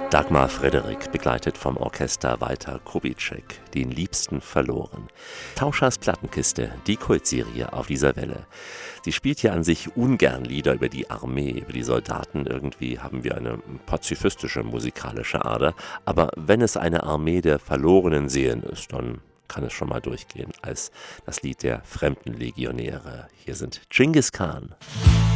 Dagmar Frederick, begleitet vom Orchester Walter Kubitschek, den Liebsten verloren. Tauschers Plattenkiste, die Kultserie auf dieser Welle. Sie spielt hier an sich ungern Lieder über die Armee, über die Soldaten. Irgendwie haben wir eine pazifistische musikalische Ader. Aber wenn es eine Armee der verlorenen Seelen ist, dann kann es schon mal durchgehen als das Lied der fremden Legionäre. Hier sind Dschingis Khan.